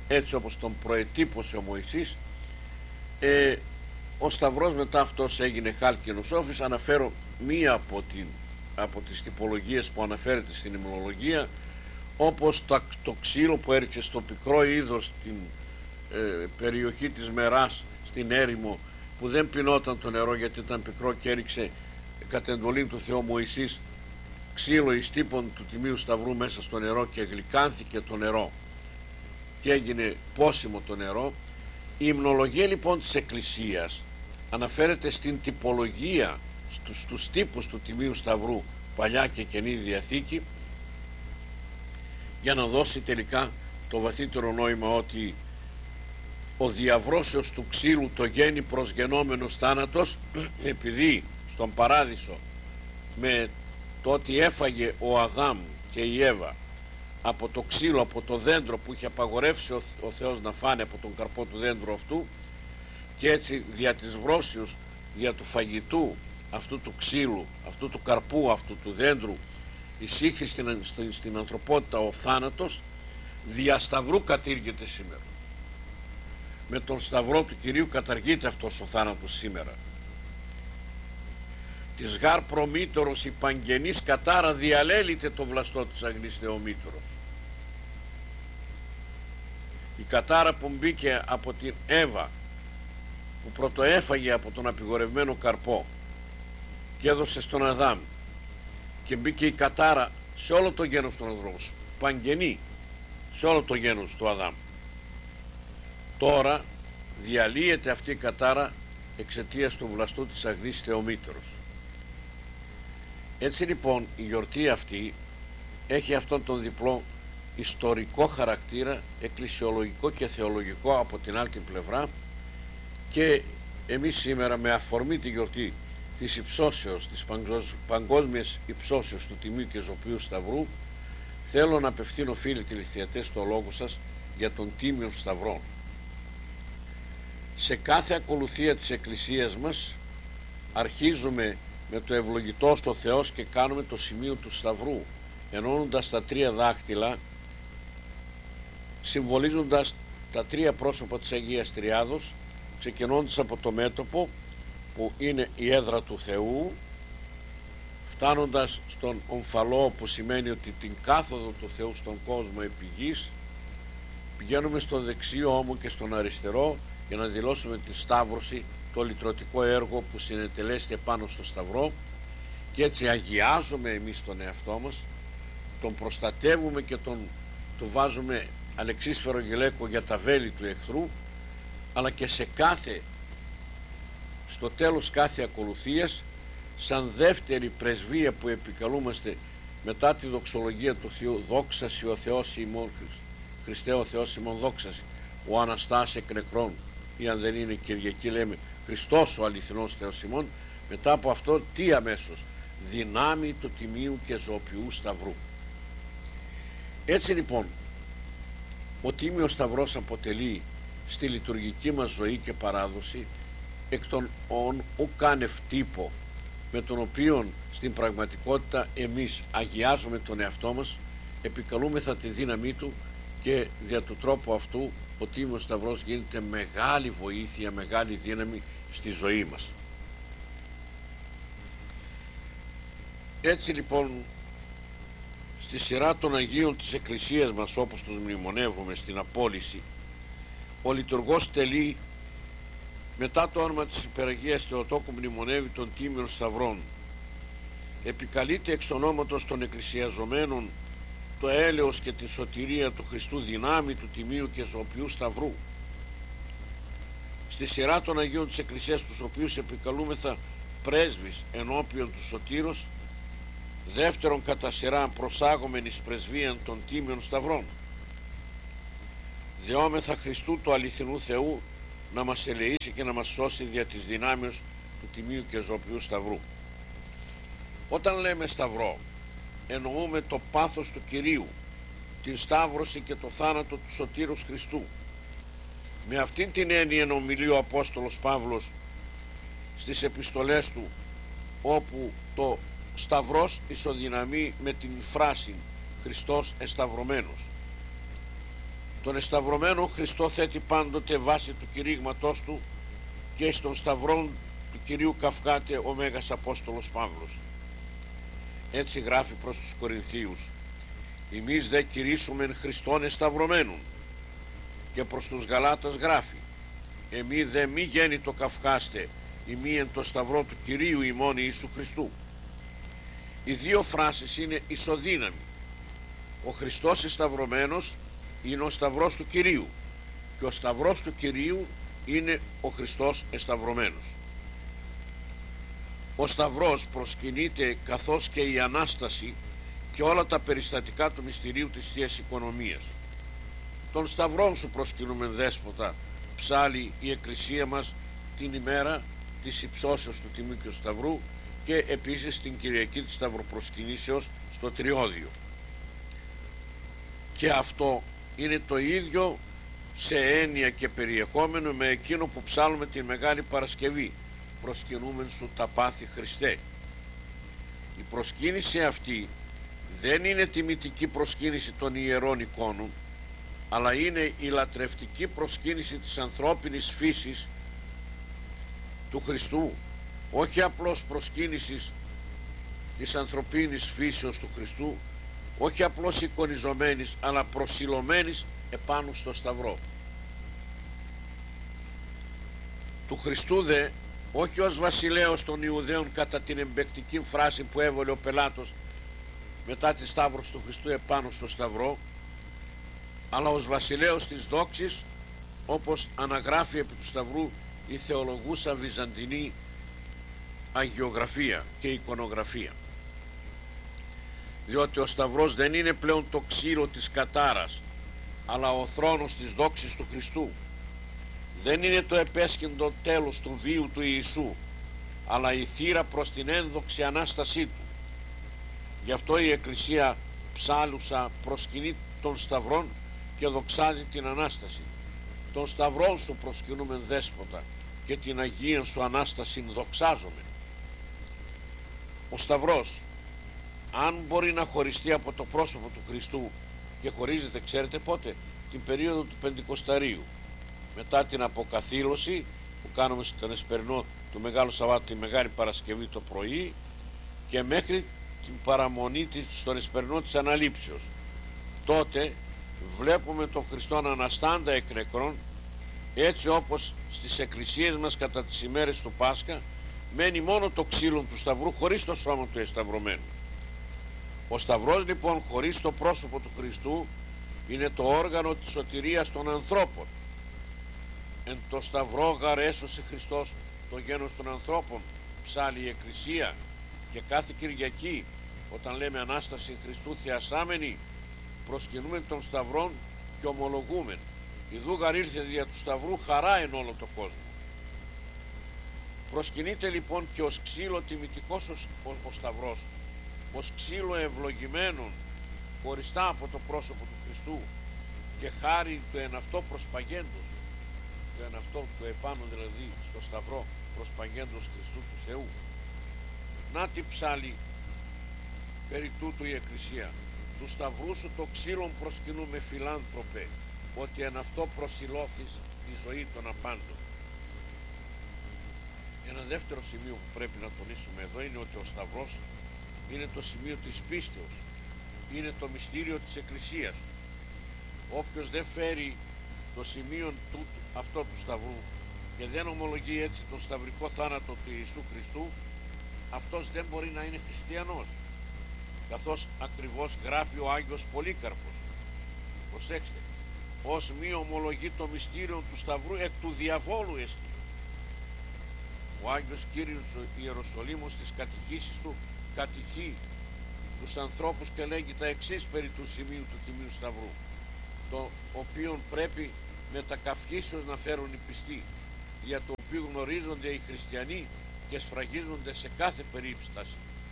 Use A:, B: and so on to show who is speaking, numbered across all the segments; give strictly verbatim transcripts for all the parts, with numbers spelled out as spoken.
A: έτσι όπως τον προετύπωσε ο Μωυσής. ε, ο Σταυρός μετά αυτός έγινε χάλκινος όφης. Αναφέρω μία από, την, από τις τυπολογίες που αναφέρεται στην υμνολογία, όπως το, το ξύλο που έριξε στο πικρό είδος στην ε, περιοχή της Μεράς, στην έρημο, που δεν πεινόταν το νερό γιατί ήταν πικρό, και έριξε κατ' εντολή του Θεού Μωυσής ξύλο εις τύπων του Τιμίου Σταυρού μέσα στο νερό, και γλυκάνθηκε το νερό και έγινε πόσιμο το νερό. Η υμνολογία λοιπόν της Εκκλησίας αναφέρεται στην τυπολογία, στους, στους τύπους του Τιμίου Σταυρού, Παλιά και Καινή Διαθήκη, για να δώσει τελικά το βαθύτερο νόημα ότι ο διαβρώσεως του ξύλου το γένει προσγενόμενος θάνατος, επειδή στον Παράδεισο με το ότι έφαγε ο Αδάμ και η Εύα από το ξύλο, από το δέντρο που είχε απαγορεύσει ο, ο Θεός να φάνε από τον καρπό του δέντρου αυτού, και έτσι δια της βρώσεως, δια του φαγητού αυτού του ξύλου, αυτού του καρπού, αυτού του δέντρου, εισήχθη στην, στην, στην ανθρωπότητα ο θάνατος. Δια σταυρού κατήργεται σήμερα. Με τον σταυρό του Κυρίου καταργείται αυτός ο θάνατος σήμερα. Της γάρ προμήτωρος η παγγενής κατάρα διαλέλειται το βλαστό της αγνής Θεομήτωρος. Η κατάρα που μπήκε από την Εύα, που πρωτοέφαγε από τον απειγορευμένο καρπό και έδωσε στον Αδάμ, και μπήκε η κατάρα σε όλο το γένος των ανθρώπων, παγγενή σε όλο το γένος του Αδάμ. Τώρα διαλύεται αυτή η κατάρα εξαιτίας του βλαστού της αγνής Θεομήτωρος. Έτσι λοιπόν η γιορτή αυτή έχει αυτόν τον διπλό ιστορικό χαρακτήρα, εκκλησιολογικό και θεολογικό από την άλλη την πλευρά, και εμείς σήμερα με αφορμή τη γιορτή της υψώσεως, της παγκόσμιας υψώσεως του Τιμίου και Ζωπίου Σταυρού, θέλω να απευθύνω, φίλοι τηλεθεατές, το λόγο σας για τον Τίμιον Σταυρών. Σε κάθε ακολουθία της Εκκλησίας μας αρχίζουμε με το ευλογητό στο Θεός και κάνουμε το σημείο του Σταυρού, ενώνοντας τα τρία δάχτυλα, συμβολίζοντας τα τρία πρόσωπα της Αγίας Τριάδος, ξεκινώντας από το μέτωπο που είναι η έδρα του Θεού, φτάνοντας στον ομφαλό που σημαίνει ότι την κάθοδο του Θεού στον κόσμο επί γης, πηγαίνουμε στο δεξιό ώμο και στον αριστερό για να δηλώσουμε τη Σταύρωση, το λυτρωτικό έργο που συνετελέστε πάνω στο Σταυρό, και έτσι αγιάζουμε εμείς τον εαυτό μας, τον προστατεύουμε και τον του βάζουμε αλεξίσφαιρο γυλαίκο για τα βέλη του εχθρού, αλλά και σε κάθε, στο τέλος κάθε ακολουθίας, σαν δεύτερη πρεσβεία που επικαλούμαστε μετά τη δοξολογία του Θεού, δόξασι ο Θεός ημών, Χριστέ ο Θεός ημών δόξασι, ο Αναστάς εκ νεκρών, ή αν δεν είναι Κυριακή λέμε Χριστός ο αληθινός Θεός ημών. Μετά από αυτό τι αμέσως? Δυνάμει του Τιμίου και Ζωοποιού Σταυρού. Έτσι λοιπόν ο Τίμιος Σταυρός αποτελεί στη λειτουργική μας ζωή και παράδοση εκ των ον ουκάνευ τύπο, με τον οποίο στην πραγματικότητα εμείς αγιάζουμε τον εαυτό μας, επικαλούμεθα τη δύναμή του, και δια του τρόπου αυτού ο Τίμιος Σταυρός γίνεται μεγάλη βοήθεια, μεγάλη δύναμη στη ζωή μας. Έτσι λοιπόν στη σειρά των Αγίων της Εκκλησίας μας, όπως τους μνημονεύουμε στην απόλυση, ο λειτουργός τελεί μετά το όνομα της Υπεραγίας Θεοτόκου μνημονεύει τον Τίμιον Σταυρών, επικαλείται εξ ονόματος των εκκλησιαζομένων το έλεος και τη σωτηρία του Χριστού δυνάμει του Τιμίου και Ζωοποιού Σταυρού. Στη σειρά των Αγίων της Εκκλησίας, τους οποίους επικαλούμεθα πρέσβεις ενώπιον του Σωτήρος, δεύτερον κατά σειρά προσάγομεν εις πρεσβείαν των Τίμιων Σταυρών, δεόμεθα Χριστού του αληθινού Θεού να μας ελεήσει και να μας σώσει δια της δυνάμεως του Τιμίου και Ζωοποιού Σταυρού. Όταν λέμε Σταυρό, εννοούμε το πάθος του Κυρίου, την Σταύρωση και το θάνατο του Σωτήρους Χριστού. Με αυτήν την έννοια ομιλεί ο Απόστολος Παύλος στις επιστολές του, όπου το Σταυρός ισοδυναμεί με την φράση Χριστός εσταυρωμένος. Στον εσταυρωμένο Χριστό θέτει πάντοτε βάση του κηρύγματός του και στον σταυρόν του Κυρίου καυκάται ο Μέγας Απόστολος Παύλος. Έτσι γράφει προς τους Κορινθίους: «Εμείς δε κηρύσσομεν Χριστόν εσταυρωμένον». Και προς τους Γαλάτας γράφει: «Εμεί δε μη γέννητο καυκάστε, ημί εν το σταυρό του Κυρίου ημών Ιησού Χριστού». Οι δύο φράσεις είναι ισοδύναμοι. Ο Χριστός εσταυρωμένος είναι ο σταυρός του Κυρίου και ο σταυρός του Κυρίου είναι ο Χριστός εσταυρωμένος. Ο σταυρός προσκυνείται καθώς και η Ανάσταση και όλα τα περιστατικά του μυστηρίου της Θείας Οικονομίας. Τον σταυρόν σου προσκυνούμεν, Δέσποτα, ψάλλει η Εκκλησία μας την ημέρα της υψώσεως του Τιμίου και του Σταυρού και επίσης την Κυριακή της Σταυροπροσκυνήσεως στο Τριώδιο. Και αυτό είναι το ίδιο σε έννοια και περιεχόμενο με εκείνο που ψάλλουμε την Μεγάλη Παρασκευή: «Προσκυνούμεν σου τα πάθη Χριστέ». Η προσκύνηση αυτή δεν είναι τιμητική προσκύνηση των ιερών εικόνων, αλλά είναι η λατρευτική προσκύνηση της ανθρώπινης φύσης του Χριστού, όχι απλώς προσκύνησης της ανθρωπίνης φύσεως του Χριστού, όχι απλώς εικονιζομένης, αλλά προσιλωμένης επάνω στο σταυρό του Χριστού δε, όχι ως βασιλέος των Ιουδαίων κατά την εμπεκτική φράση που έβολε ο Πελάτος μετά τη σταύρωση του Χριστού επάνω στο σταυρό, αλλά ως βασιλέος της δόξης, όπως αναγράφει επί του σταυρού η θεολογούσα βυζαντινή αγιογραφία και εικονογραφία. Διότι ο σταυρός δεν είναι πλέον το ξύλο της κατάρας, αλλά ο θρόνος της δόξης του Χριστού. Δεν είναι το επέσχυντο τέλος του βίου του Ιησού, αλλά η θύρα προς την ένδοξη Ανάστασή του. Γι' αυτό η Εκκλησία ψάλουσα προσκυνεί των σταυρών και δοξάζει την Ανάσταση. Τον σταυρόν σου προσκυνούμεν, Δέσποτα, και την Αγία σου Ανάσταση δοξάζομαι. Ο σταυρός, αν μπορεί να χωριστεί από το πρόσωπο του Χριστού, και χωρίζεται, ξέρετε πότε? Την περίοδο του Πεντηκοσταρίου, μετά την αποκαθήλωση που κάνουμε στον Εσπερινό του Μεγάλου Σαββάτου, τη Μεγάλη Παρασκευή το πρωί, και μέχρι την παραμονή της στον Εσπερινό της Αναλήψεως. Τότε βλέπουμε τον Χριστόν αναστάντα εκ νεκρών, έτσι όπως στις εκκλησίες μας κατά τις ημέρες του Πάσχα μένει μόνο το ξύλο του σταυρού χωρίς το σώμα του εσταυρωμένου. Ο σταυρός λοιπόν χωρίς το πρόσωπο του Χριστού είναι το όργανο της σωτηρίας των ανθρώπων. Εν το σταυρό γαρ έσωσε Χριστός το γένος των ανθρώπων, ψάλλει η Εκκλησία, και κάθε Κυριακή όταν λέμε Ανάσταση Χριστού θεασάμενη προσκυνούμε τον σταυρόν και ομολογούμεν: «Ιδού γαρ ήρθε δια του σταυρού χαρά εν όλο το κόσμο». Προσκυνείται λοιπόν και ως ξύλο τιμητικός ο, ο, ο σταυρός, ως ξύλο ευλογημένον χωριστά από το πρόσωπο του Χριστού και χάρη του εν αυτό προσπαγέντος, του εν αυτό του επάνω δηλαδή στο σταυρό προσπαγέντος Χριστού του Θεού. Να τι ψάλλει περί τούτου η Εκκλησία: «Του σταυρού σου το ξύλον προσκυνούμε, φιλάνθρωπε, ότι εν αυτό προσιλώθεις τη ζωή των απάντων». Ένα δεύτερο σημείο που πρέπει να τονίσουμε εδώ είναι ότι ο σταυρός είναι το σημείο της πίστεως, είναι το μυστήριο της Εκκλησίας. Όποιος δεν φέρει το σημείο του, αυτό του σταυρού, και δεν ομολογεί έτσι τον σταυρικό θάνατο του Ιησού Χριστού, αυτός δεν μπορεί να είναι χριστιανός, καθώς ακριβώς γράφει ο Άγιος Πολύκαρπος. Προσέξτε: «Ως μη ομολογεί το μυστήριο του σταυρού, εκ του διαβόλου εστί». Ο Άγιος Κύριος Ιεροσολύμος στις κατηχήσεις του κατηχεί τους ανθρώπους και λέγει τα εξής περί του σημείου του Τιμίου Σταυρού, το οποίο πρέπει με τα καυχήσεως να φέρουν οι πιστοί, για το οποίο γνωρίζονται οι χριστιανοί και σφραγίζονται σε κάθε περίπτωση.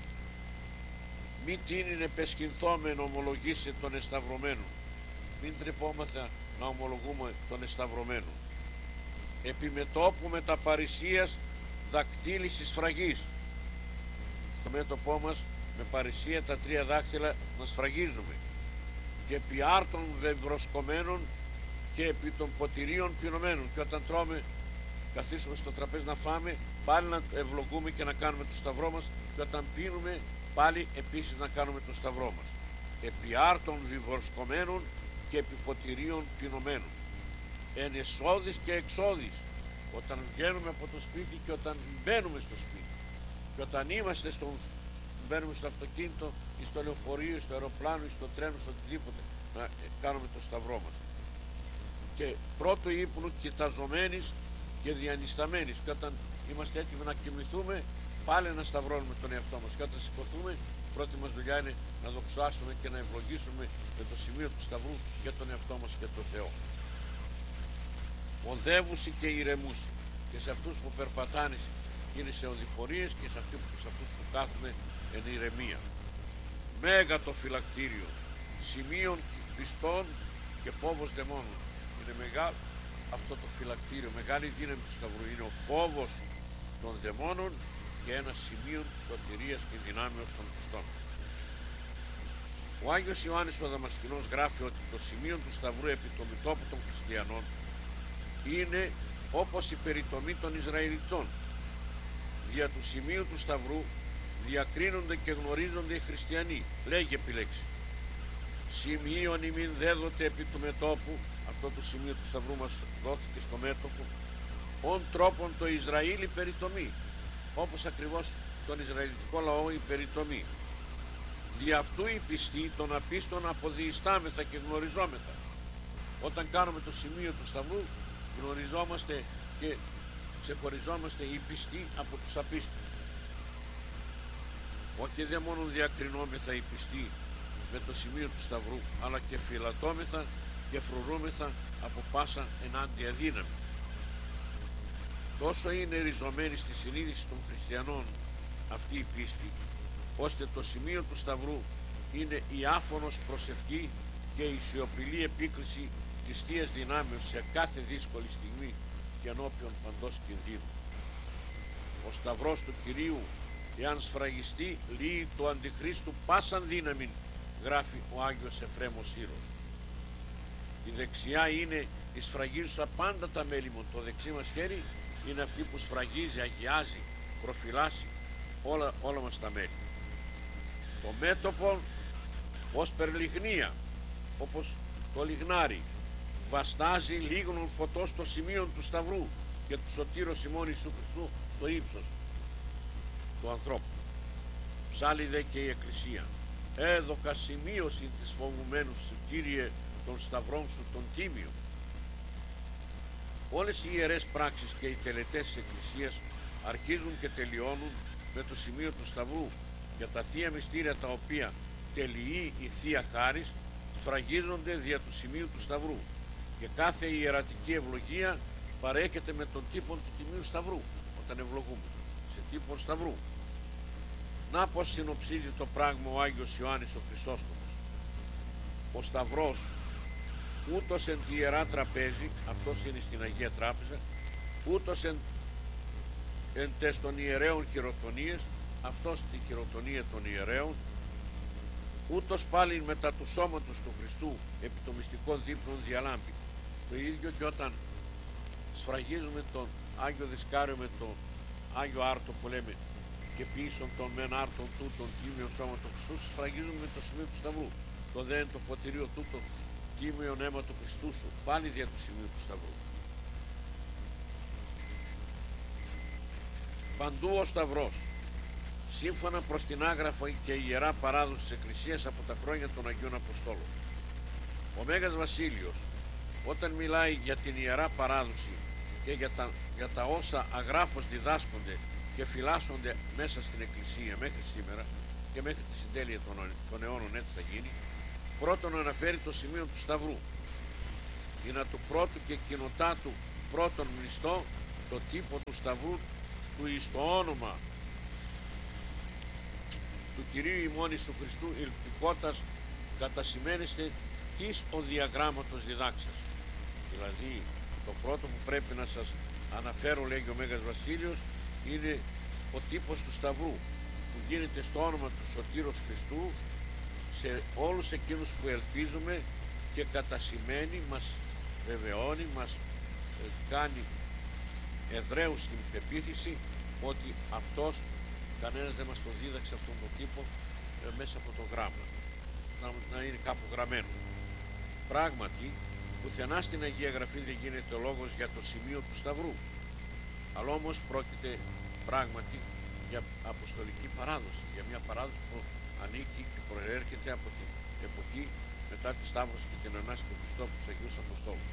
A: Μη τίνην επεσχυνθόμεν ομολογήσει τον εσταυρωμένο. Μην τρεπόμαθα να ομολογούμε τον εσταυρωμένο. Επιμετώπου με τα παρησίας δακτύλισης σφραγής. Στο μέτωπό μας με παρησία τα τρία δάχτυλα να σφραγίζουμε. Και επί άρτων βευροσκομένων και επί των ποτηρίων πυρωμένων, και όταν τρώμε, καθίσουμε στο τραπέζι να φάμε, πάλι να ευλογούμε και να κάνουμε το σταυρό μας, και όταν πίνουμε πάλι επίσης να κάνουμε το σταυρό μας. Επί άρτων βιβοσκομένων και επί ποτηρίων πυρωμένων, εν εσόδης και εξόδης, όταν βγαίνουμε από το σπίτι και όταν μπαίνουμε στο σπίτι, και όταν είμαστε στο, μπαίνουμε στο αυτοκίνητο ή στο λεωφορείο, στο αεροπλάνο ή στο τρένο, στο οτιδήποτε, να κάνουμε το σταυρό μας. Και πρώτο ύπνο κοιταζομένης και διανυσταμένης, και όταν είμαστε έτοιμοι να κοιμηθούμε πάλι να σταυρώνουμε τον εαυτό μας, και όταν σηκωθούμε η πρώτη μας δουλειά είναι να δοξάσουμε και να ευλογήσουμε με το σημείο του σταυρού και τον εαυτό μας και τον Θεό. Οδεύουσι και ηρεμούσι, και σε αυτούς που περπατάνε είναι σε οδηφορίες, και σε αυτούς, σε αυτούς που κάθονται εν ηρεμία. Μέγα το φυλακτήριο, σημείων πιστών και φόβος δαιμόνων. Είναι μεγάλο αυτό το φυλακτήριο, μεγάλη δύναμη του σταυρού. Είναι ο φόβος των δαιμόνων και ένα σημείο σωτηρίας και δυνάμεως των πιστών. Ο Άγιος Ιωάννης ο Δαμασκηνός γράφει ότι το σημείο του σταυρού επί το μετώπου των χριστιανών είναι όπως η περιτομή των Ισραηλιτών. Δια του σημείου του σταυρού διακρίνονται και γνωρίζονται οι χριστιανοί. Λέγει επιλέξει. Σημείων ημίν δέδοτε επί του μετώπου, αυτό το σημείο του σταυρού μας δόθηκε στο μέτωπο, ον τρόπον το Ισραήλ η περιτομή, όπως ακριβώς τον Ισραηλιτικό λαό η περιτομή. Δι' αυτού οι πιστοί των απίστων αποδιιστάμεθα και γνωριζόμεθα. Όταν κάνουμε το σημείο του σταυρού γνωριζόμαστε και ξεχωριζόμαστε οι πιστοί από τους απίστους. Όχι δε μόνο διακρινόμεθα οι πιστοί με το σημείο του σταυρού, αλλά και φυλατώμεθα και φρουρούμεθα από πάσα ενάντια δύναμη. Τόσο είναι ριζωμένη στη συνείδηση των χριστιανών αυτή η πίστη, ώστε το σημείο του σταυρού είναι η άφωνος προσευχή και η σιωπηλή επίκριση της Θείας Δυνάμεως σε κάθε δύσκολη στιγμή και ενώπιον παντός κινδύνου. Ο σταυρός του Κυρίου, εάν σφραγιστεί, λύει του Αντιχρίστου πάσαν δύναμη, γράφει ο Άγιος Εφρέμος Ήρος. Η δεξιά είναι η σφραγίζουσα πάντα τα μέλη μου. Το δεξί μας χέρι είναι αυτή που σφραγίζει, αγιάζει, προφυλάσσει όλα, όλα μας τα μέλη. Το μέτωπο ως περλιγνία, όπως το λιγνάρι, βαστάζει λίγνων φωτός στο σημείο του σταυρού και του σωτήρος ημών Ιησού Χριστού το ύψος του ανθρώπου. Ψάλλει δε και η Εκκλησία. Έδωκα σημείωση της φοβουμένου σου, Κύριε, των σταυρών σου των τίμιων. Όλες οι ιερές πράξεις και οι τελετές της Εκκλησίας αρχίζουν και τελειώνουν με το σημείο του σταυρού, για τα θεία μυστήρια τα οποία τελειεί η Θεία Χάρις σφραγίζονται δια του σημείου του σταυρού, και κάθε ιερατική ευλογία παρέχεται με τον τύπο του Τιμίου Σταυρού όταν ευλογούμε σε τύπο σταυρού. Να πως συνοψίζει το πράγμα ο Άγιος Ιωάννης ο Χρυσόστομος. Ο σταυρός ούτως εν τη Ιερά Τραπέζη, αυτός είναι στην Αγία Τράπεζα, ούτως εν, εν τες των ιερέων χειροτονίες, αυτός τη χειροτονία των ιερέων, ούτως πάλι μετά του σώματος του Χριστού επί το μυστικό δείπνον διαλάμπει. Το ίδιο και όταν σφραγίζουμε τον Άγιο Δισκάριο με τον Άγιο Άρτο που λέμε, και πίσω των μεν άρτων τούτων τίμιον σώμα του Χριστού, σφραγίζουμε με το σημείο του σταυρού. Το δε το ποτηρίο τούτο τίμιον αίμα του Χριστού σου, πάλι δια του σημείου του σταυρού. Παντού ο σταυρός, σύμφωνα προς την άγραφο και η Ιερά Παράδοση της Εκκλησίας από τα χρόνια των Αγίων Αποστόλων. Ο Μέγας Βασίλειος, όταν μιλάει για την Ιερά Παράδοση και για τα, για τα όσα αγράφως διδάσκονται και φυλάσσονται μέσα στην Εκκλησία μέχρι σήμερα και μέχρι τη συντέλεια των, των αιώνων, έτσι θα γίνει, πρώτον αναφέρει το σημείο του σταυρού. Είναι του πρώτου και κοινοτά του πρώτον μνηστό το τύπο του σταυρού του εις το όνομα του Κυρίου ημών Ιησού Χριστού ηλπικότας κατασημένεστε της ο διαγράμματος διδάξας. Δηλαδή το πρώτο που πρέπει να σας αναφέρω, λέγει ο Μέγας Βασίλειος, είναι ο τύπος του σταυρού που γίνεται στο όνομα του Σωτήρος Χριστού σε όλους εκείνους που ελπίζουμε και κατασημένει μας βεβαιώνει, μας ε, κάνει εδραίους στην πεποίθηση ότι αυτός κανένας δεν μας το δίδαξε αυτόν τον τύπο ε, μέσα από το γράμμα, να, να είναι κάπου γραμμένο. Πράγματι, πουθενά στην Αγία Γραφή δεν γίνεται λόγος για το σημείο του Σταυρού, αλλά όμως πρόκειται πράγματι για αποστολική παράδοση, για μια παράδοση που ανήκει και προέρχεται από την εποχή μετά τη Σταύρωση και την Ανάσταση του Χριστού από τους Αγίους Αποστόλους.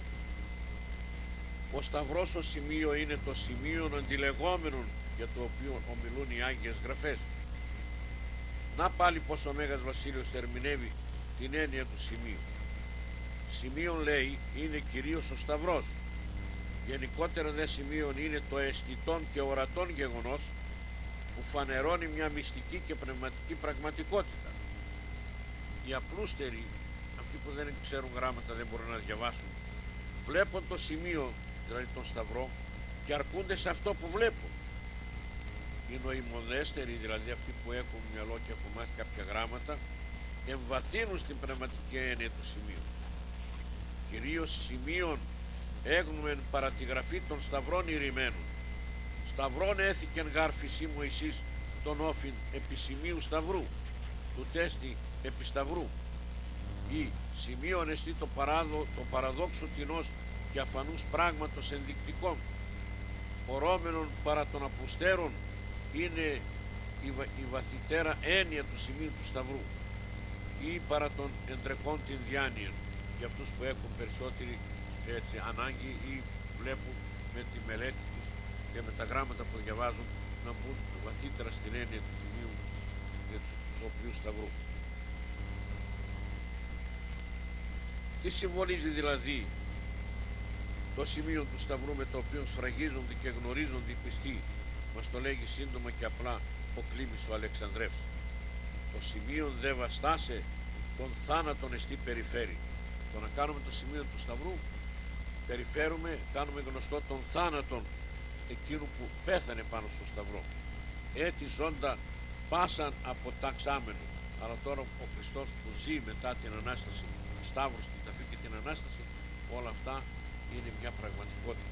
A: Ο Σταυρός ως σημείο είναι το σημείο αντιλεγόμενων για το οποίο ομιλούν οι Άγιες Γραφές. Να πάλι πως ο Μέγας Βασίλειος ερμηνεύει την έννοια του σημείου. Σημείον, λέει, είναι κυρίως ο Σταυρός. Γενικότερα δε σημείον είναι το αισθητόν και ορατόν γεγονός που φανερώνει μια μυστική και πνευματική πραγματικότητα. Οι απλούστεροι, αυτοί που δεν ξέρουν γράμματα, δεν μπορούν να διαβάσουν, βλέπουν το σημείο, δηλαδή τον Σταυρό, και αρκούνται σε αυτό που βλέπουν. Οι νοημοδέστεροι, δηλαδή αυτοί που έχουν μυαλό και έχουν μάθει κάποια γράμματα, εμβαθύνουν στην πνευματική έννοια του σημείου. Κυρίως σημείων έγνομεν παρά τη γραφή των Σταυρών ηρημένων. Σταυρών έθηκεν γάρ φυσί Μωυσής τον όφιν επί σημείου Σταυρού, του τέστη επί Σταυρού. Ή σημείων εστί το, παράδο, το παραδόξο τεινός και αφανούς πράγματος ενδεικτικών, ορώμενων παρά των αποστέρων, είναι η, βα, η βαθυτέρα έννοια του σημείου του Σταυρού, ή παρά των εντρεκών την διάνοιαν, για αυτούς που έχουν περισσότερη έτσι, ανάγκη ή βλέπουν με τη μελέτη τους και με τα γράμματα που διαβάζουν να μπουν βαθύτερα στην έννοια του σημείου για τους οποίους Σταυρού. Τι συμβολίζει δηλαδή το σημείο του Σταυρού με το οποίο σφραγίζονται και γνωρίζονται οι πιστοί? Μας το λέγει σύντομα και απλά ο Κλίμης ο Αλεξανδρεύς. Το σημείο δε βαστάσε τον θάνατον εστί περιφέρει. Το να κάνουμε το σημείο του Σταυρού, περιφέρουμε, κάνουμε γνωστό τον θάνατον εκείνου που πέθανε πάνω στο Σταυρό. Έτσι ζώντα πάσαν αποταξάμενο. Αλλά τώρα ο Χριστός που ζει μετά την Ανάσταση, Σταύρος, την ταφή και την Ανάσταση, όλα αυτά είναι μια πραγματικότητα.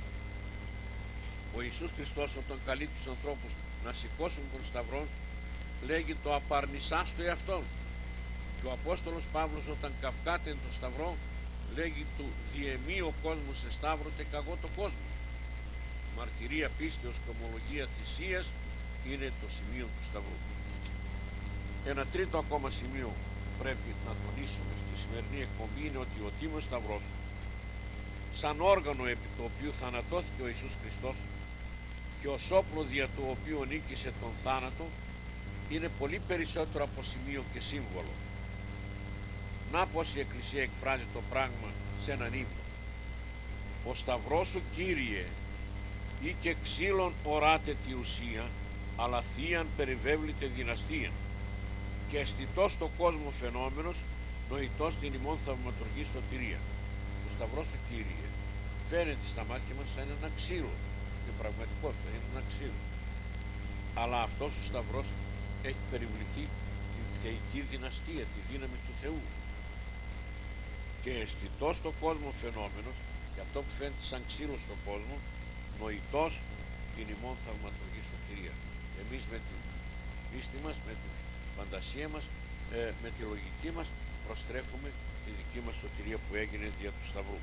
A: Ο Ιησούς Χριστός όταν καλεί τους ανθρώπους να σηκώσουν τον Σταυρό, λέγει το απαρνησάς του εαυτόν. Και ο Απόστολος Παύλος όταν καυκάται τον Σταυρό, λέγει του διεμεί ο κόσμος σε Σταύρο και καγώ το κόσμο. Μαρτυρία πίστεως και ομολογία θυσίας είναι το σημείο του Σταυρού. Ένα τρίτο ακόμα σημείο πρέπει να τονίσουμε στη σημερινή εκπομπή είναι ότι ο Τίμος Σταυρός, σαν όργανο επί το οποίο θανατώθηκε ο Ιησούς Χριστός και ως όπλο δια του οποίου νίκησε τον θάνατο, είναι πολύ περισσότερο από σημείο και σύμβολο. Να πως η Εκκλησία εκφράζει το πράγμα σε έναν ύμνο. Ο Σταυρός σου, Κύριε, ή και ξύλων οράτε τη ουσία, αλλά θείαν περιβέβλητε δυναστεία, και αισθητός στο κόσμο φαινόμενος, νοητός την ημών θαυματουργή σωτηρία. Ο Σταυρός σου, Κύριε, φαίνεται στα μάτια μας σαν ένα ξύλο. Στην πραγματικότητα είναι ένα ξύλο. Αλλά αυτός ο Σταυρός έχει περιβληθεί την θεϊκή δυναστεία, τη δύναμη του Θεού. Και αισθητός στο κόσμο φαινόμενος, και αυτό που φαίνεται σαν ξύλο στον κόσμο, νοητός την ημών θαυματουργή σωτηρία. Εμείς με την πίστη μας, με την φαντασία μας, ε, με τη λογική μας προστρέφουμε τη δική μας σωτηρία που έγινε δια του Σταυρού.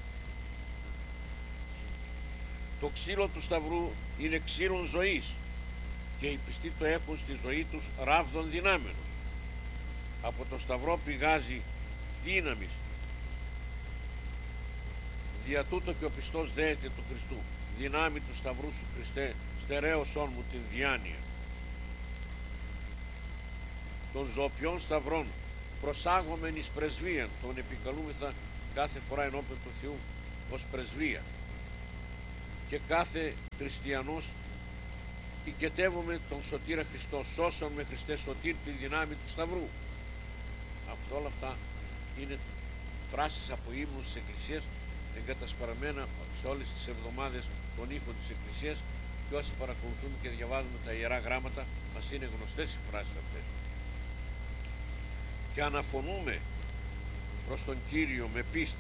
A: Το ξύλο του Σταυρού είναι ξύλον ζωής και οι πιστοί το έχουν στη ζωή τους ράβδον δυνάμενος. Από το Σταυρό πηγάζει δύναμης. Δια τούτο και ο πιστός δέεται του Χριστού. Δυνάμει του Σταυρού σου, Χριστέ, στερέωσόν μου την διάνοια. Των ζωοποιών Σταυρών προσάγομεν εις πρεσβείαν, τον επικαλούμεθα κάθε φορά ενώπιον του Θεού ως πρεσβεία, και κάθε χριστιανός οικετεύουμε τον Σωτήρα Χριστό, σώσον με Χριστέ σωτήρ τη δυνάμει του Σταυρού. Αυτό όλα αυτά είναι φράσεις από ύμνους της Εκκλησίας, εγκατασπαρμένα σε όλες τις εβδομάδες των ήχων της Εκκλησίας, και όσοι παρακολουθούμε και διαβάζουμε τα Ιερά Γράμματα μας είναι γνωστές οι φράσεις αυτές. Και αναφωνούμε προς τον Κύριο με πίστη,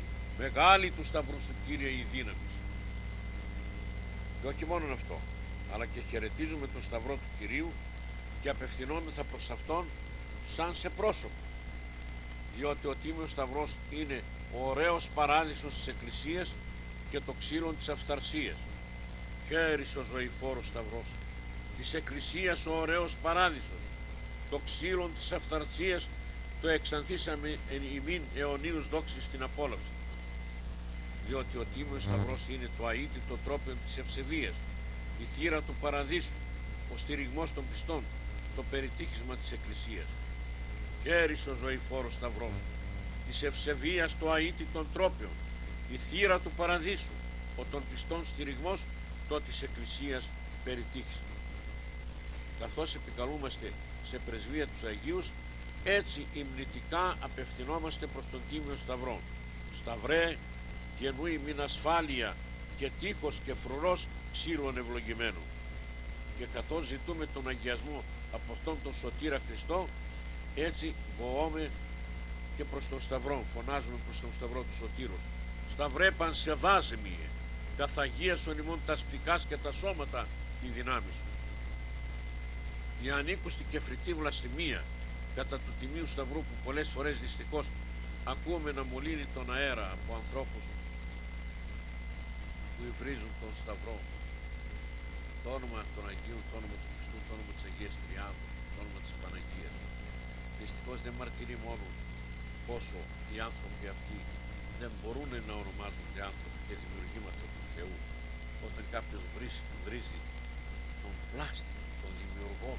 A: Μεγάλη του σταυρού σου, Κύριε, η δύναμη. Και όχι μόνο αυτό, αλλά και χαιρετίζουμε τον σταυρό του Κυρίου και απευθυνόμεθα προς Αυτόν σαν σε πρόσωπο, διότι ο Τίμιος Σταυρός είναι ο ωραίος παράδεισος της Εκκλησίας και το ξύλο της αυθαρσίας. Χαίρις ο ζωηφόρος Σταυρός της Εκκλησίας, ο ωραίος παράδεισος, το ξύλο της αυθαρσίας, το εξανθήσαμε εν ημίν αιωνίους δόξης στην απόλαυση. Διότι ο Τίμιος Σταυρός είναι το αίτητο τρόπιο της ευσεβίας, η θύρα του παραδείσου, ο στηριγμός των πιστών, το περιτύχισμα της Εκκλησίας. Χαίρις ο ζωηφόρος Σταυρός της ευσεβίας το αίτητον τρόπιον, η θύρα του παραδείσου, ο των πιστών στηριγμός, το της Εκκλησίας περιτύχισμα. Καθώς επικαλούμαστε σε πρεσβεία τους Αγίους, έτσι υμνητικά απευθυνόμαστε προς τον Τίμιο Σταυρό. Σταυρέ, γεννούει μην ασφάλεια και τείχος και φρουρός ξύλων ευλογημένου. Και καθώς ζητούμε τον αγιασμό από αυτόν τον σωτήρα Χριστό, έτσι βοώμε και προς τον Σταυρό, φωνάζουμε προς τον Σταυρό του Σωτήρου. Σταυρέ πανσεβάζε μie, καθ' αγίασον ημών τα σπικάς και τα σώματα τη δυνάμει σου. Η ανήκουστη και φριτή βλασιμία κατά του Τιμίου Σταυρού, που πολλές φορές δυστυχώς ακούμε να μολύνει τον αέρα από ανθρώπους που υβρίζουν τον Σταυρό, το όνομα των Αγίων, το όνομα του Χριστού, το όνομα της Αγίας Τριάδου, το όνομα της Παναγίας. Δυστυχώς δεν μαρτυρεί μόνο πόσο οι άνθρωποι αυτοί δεν μπορούν να ονομάζονται άνθρωποι και δημιουργήματα του Θεού. Όταν κάποιος βρίζει, βρίζει τον πλάστη, τον δημιουργό,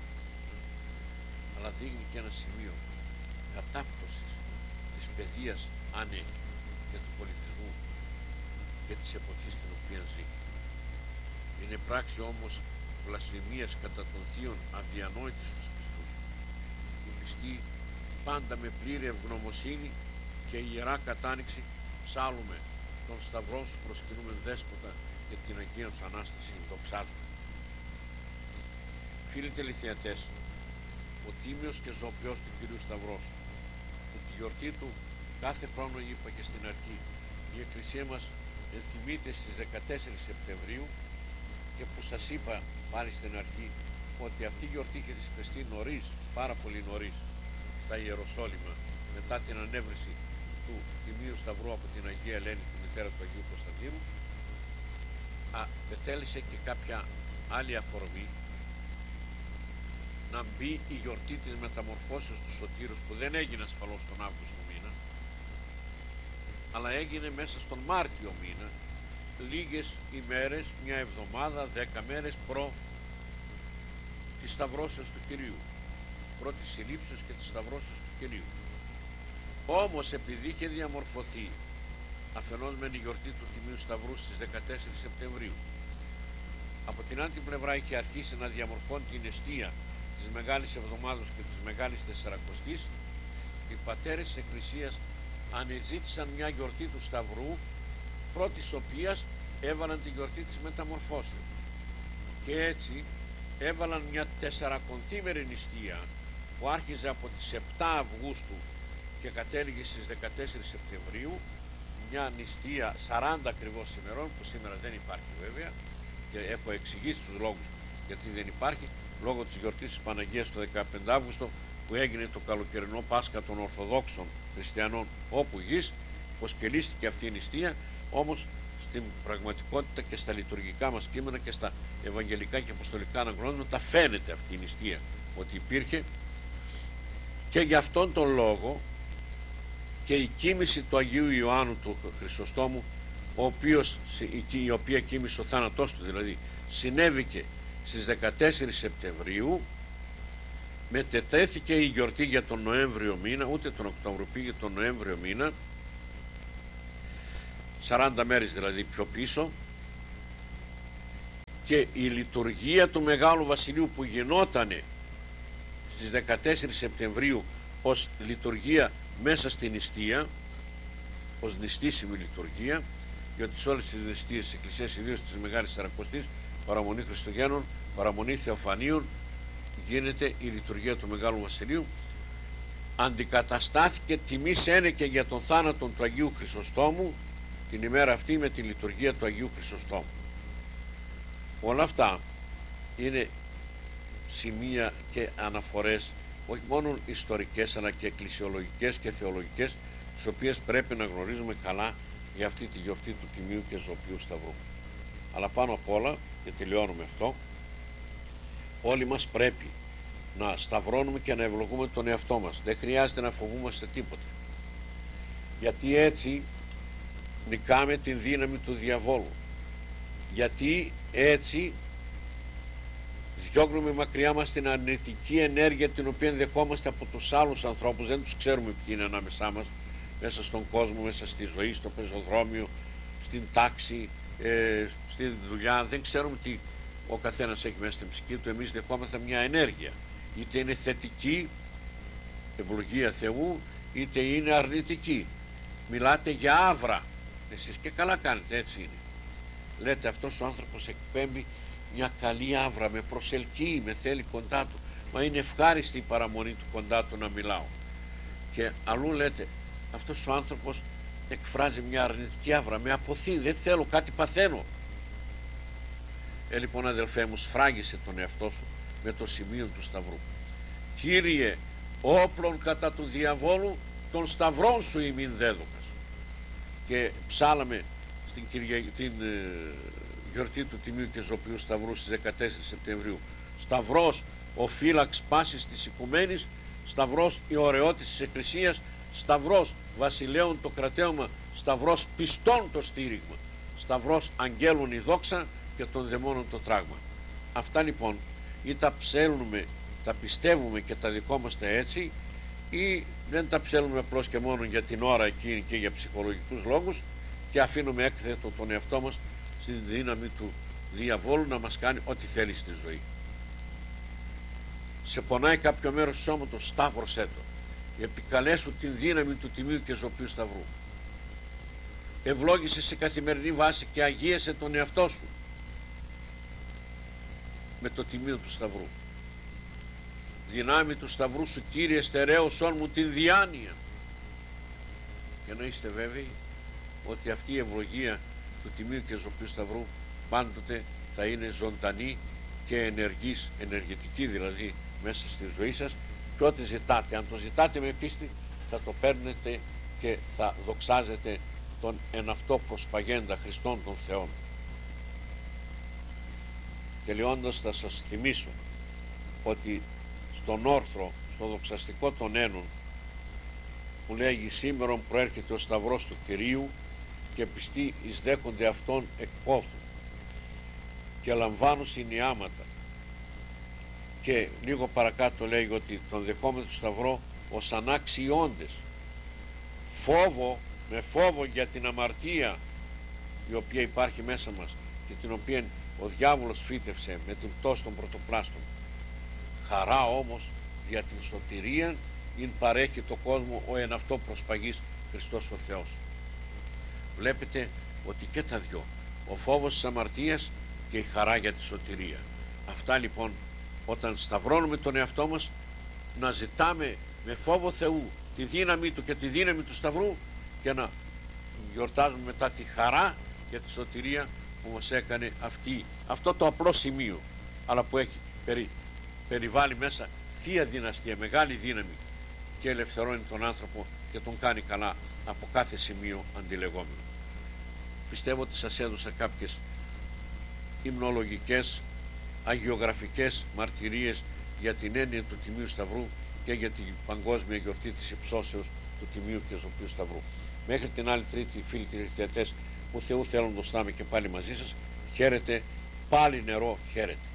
A: αλλά δείχνει και ένα σημείο κατάπτωσης της παιδείας άνε και του πολιτισμού και της εποχής στην οποία ζει. Είναι πράξη όμως βλασφημίας κατά των θείων αδιανόητης στους πιστούς. Οι πιστοί πάντα με πλήρη ευγνωμοσύνη και ιερά κατάνοιξη ψάλλουμε τον Σταυρό σου, προσκυνούμε Δέσποτα και την Αγία σου Ανάσταση δοξάζουμε. Φίλοι τελειθιατές, ο Τίμιος και Ζωοποιός του Κυρίου Σταυρός, που τη γιορτή του κάθε χρόνο, είπα και στην αρχή, η Εκκλησία μας ενθυμείται στις δεκατέσσερις Σεπτεμβρίου, και που σας είπα πάλι στην αρχή ότι αυτή η γιορτή είχε θυσπιστεί νωρίς, πάρα πολύ νωρίς, στα Ιεροσόλυμα, μετά την ανέβρεση του Τιμίου Σταυρού από την Αγία Ελένη, τη μητέρα του Αγίου Κωνσταντίνου, πετέλεσε και κάποια άλλη αφορμή να μπει η γιορτή της μεταμορφώσεως του Σωτήρους, που δεν έγινε ασφαλώς τον Αύγουστο μήνα, αλλά έγινε μέσα στον Μάρτιο μήνα, λίγες ημέρες, μια εβδομάδα, δέκα μέρες προ της Σταυρώσεως του Κυρίου, προ της Συλλήψεως και της Σταυρώσεως του Κυρίου. Όμως επειδή είχε διαμορφωθεί αφενός με τη γιορτή του Τιμίου Σταυρού στις δεκατέσσερις Σεπτεμβρίου, από την άλλη πλευρά είχε αρχίσει να διαμορφώνει την εστία της Μεγάλης Εβδομάδος και της Μεγάλης Τεσσαρακοστής, οι πατέρες της Εκκλησίας ανεζήτησαν μια γιορτή του Σταυρού, πρώτης οποίας έβαλαν τη γιορτή της Μεταμορφώσεως, και έτσι έβαλαν μια τεσσαρακονθήμερη νηστεία που άρχιζε από τις επτά Αυγούστου και κατέληγε στις δεκατέσσερις Σεπτεμβρίου, μια νηστεία σαράντα ακριβώς ημερών, που σήμερα δεν υπάρχει βέβαια, και έχω εξηγήσει τους λόγους γιατί δεν υπάρχει, λόγω της γιορτής της Παναγίας το δεκαπέντε Αύγουστο, που έγινε το καλοκαιρινό Πάσχα των Ορθοδόξων Χριστιανών όπου γης, πως και λύστηκε αυτή η νηστεία. Όμως στην πραγματικότητα και στα λειτουργικά μας κείμενα και στα ευαγγελικά και αποστολικά αναγνώσματα φαίνεται αυτή η νηστεία ότι υπήρχε, και γι' αυτόν τον λόγο και η κοίμηση του Αγίου Ιωάννου του Χρυσοστόμου, ο οποίος, η οποία κοίμηση, ο θάνατός του δηλαδή, συνέβηκε στις δεκατέσσερις Σεπτεμβρίου, μετετέθηκε η γιορτή για τον Νοέμβριο μήνα, ούτε τον Οκτώβριο, πήγε τον Νοέμβριο μήνα, σαράντα μέρες δηλαδή πιο πίσω, και η λειτουργία του Μεγάλου Βασιλείου που γινότανε στις δεκατέσσερις Σεπτεμβρίου ως λειτουργία μέσα στην νηστεία, ως νηστήσιμη λειτουργία, γιατί σε όλες τις νηστείες της Εκκλησίας, ιδίως της Μεγάλης Τεσσαρακοστής, παραμονή Χριστουγέννων, παραμονή Θεοφανίων, γίνεται η λειτουργία του Μεγάλου Βασιλείου. αντικαταστάθηκε τιμής ένεκε για τον θάνατο του Αγίου Χρυσοστόμου την ημέρα αυτή με τη λειτουργία του Αγίου Χρυσοστόμου. Όλα αυτά είναι σημεία και αναφορές όχι μόνο ιστορικές αλλά και εκκλησιολογικές και θεολογικές, τις οποίες πρέπει να γνωρίζουμε καλά για αυτή τη γιορτή του Τιμίου και Ζωοποιού Σταυρού. Αλλά πάνω απ' όλα, και τελειώνουμε αυτό, όλοι μας πρέπει να σταυρώνουμε και να ευλογούμε τον εαυτό μας. Δεν χρειάζεται να φοβούμαστε τίποτα, γιατί έτσι νικάμε την δύναμη του διαβόλου, γιατί έτσι διώχνουμε μακριά μας την αρνητική ενέργεια την οποία δεχόμαστε από τους άλλους ανθρώπους. Δεν τους ξέρουμε ποιοι είναι ανάμεσά μας, μέσα στον κόσμο, μέσα στη ζωή, στο πεζοδρόμιο, στην τάξη, ε, στη δουλειά. Δεν ξέρουμε τι ο καθένας έχει μέσα στην ψυχή του. Εμείς δεχόμαστε μια ενέργεια, είτε είναι θετική, ευλογία Θεού, είτε είναι αρνητική. Μιλάτε για άβρα, εσείς και καλά κάνετε, έτσι είναι. Λέτε αυτός ο άνθρωπος εκπέμπει μια καλή άβρα, με προσελκύει, με θέλει κοντά του, μα είναι ευχάριστη η παραμονή του κοντά του να μιλάω. Και αλλού λέτε αυτός ο άνθρωπος εκφράζει μια αρνητική άβρα, με αποθεί, δεν θέλω, κάτι παθαίνω. Ε, λοιπόν, αδελφέ μου, σφράγισε τον εαυτό σου με το σημείο του Σταυρού. Κύριε, όπλων κατά του διαβόλου, των σταυρών σου ημίν δέδωκας. Και ψάλαμε στην Κυρια... την ε, γιορτή του Τιμίου και Ζωοποιού Σταυρού στις δεκατέσσερις Σεπτεμβρίου. Σταυρός ο φύλαξ πάσης της οικουμένης, σταυρός η ωραιότης της Εκκλησίας, σταυρός βασιλέων το κρατέωμα, σταυρός πιστών το στήριγμα, σταυρός αγγέλων η δόξα και των δαιμόνων το τράγμα. Αυτά λοιπόν ή τα ψέλνουμε, τα πιστεύουμε και τα δικόμαστε έτσι, ή δεν τα ψέλνουμε απλώς και μόνο για την ώρα εκείνη και για ψυχολογικούς λόγους και αφήνουμε έκθετο τον εαυτό μας στην δύναμη του διαβόλου να μας κάνει ό,τι θέλει στη ζωή. Σε πονάει κάποιο μέρος του σώματος, σταύρωσέ το. Επικαλέσου την δύναμη του Τιμίου και Ζωοποιού Σταυρού. Ευλόγησε σε καθημερινή βάση και αγίασε τον εαυτό σου με το Τιμίο του Σταυρού. Δυνάμει του Σταυρού σου, Κύριε, στερέωσόν μου την διάνοια. Και να είστε βέβαιοι ότι αυτή η ευλογία του Τιμίου και Ζωοποιού Σταυρού πάντοτε θα είναι ζωντανή και ενεργής, ενεργητική δηλαδή μέσα στη ζωή σας, και ό,τι ζητάτε, αν το ζητάτε με πίστη, θα το παίρνετε και θα δοξάζετε τον εν αυτό προσπαγέντα Χριστόν των Θεών. Τελειώντας, θα σας θυμίσω ότι στον όρθρο, στο δοξαστικό των Ένων, που λέγει σήμερον προέρχεται ο Σταυρός του Κυρίου και πιστοί εισδέχονται αυτόν εκπόθουν και λαμβάνουν συνειάματα, και λίγο παρακάτω λέει ότι τον δεχόμενο του Σταυρό ως ανάξιόντες, φόβο, με φόβο για την αμαρτία η οποία υπάρχει μέσα μας και την οποία ο διάβολος φύτευσε με την πτώση των πρωτοπλάστων, χαρά όμως για την σωτηρία ειν παρέχει το κόσμο ο εν αυτό προσπαγής Χριστός ο Θεός. Βλέπετε ότι και τα δυο, ο φόβος της αμαρτίας και η χαρά για τη σωτηρία. Αυτά λοιπόν, όταν σταυρώνουμε τον εαυτό μας, να ζητάμε με φόβο Θεού τη δύναμη Του και τη δύναμη του Σταυρού, και να γιορτάζουμε μετά τη χαρά για τη σωτηρία που μας έκανε αυτή, αυτό το απλό σημείο, αλλά που έχει περι, περιβάλλει μέσα θεία δυναστεία, μεγάλη δύναμη, και ελευθερώνει τον άνθρωπο και τον κάνει καλά από κάθε σημείο αντιλεγόμενο. Πιστεύω ότι σας έδωσα κάποιες υμνολογικές, αγιογραφικές μαρτυρίες για την έννοια του Τιμίου Σταυρού και για την παγκόσμια γιορτή της υψώσεως του Τιμίου και Ζωοποιού Σταυρού. Μέχρι την άλλη Τρίτη, φίλοι και χριστιανές, που Θεού θέλουν να στάμε και πάλι μαζί σας. Χαίρετε, πάλι νερό, χαίρετε.